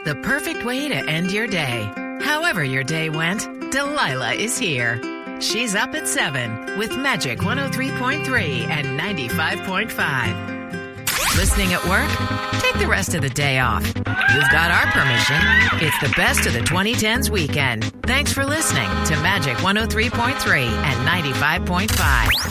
the perfect way to end your day. However your day went, Delilah is here. She's up at 7 with Magic 103.3 and 95.5. Listening at work? Take the rest of the day off. You've got our permission. It's the best of the 2010s weekend. Thanks for listening to Magic 103.3 and 95.5.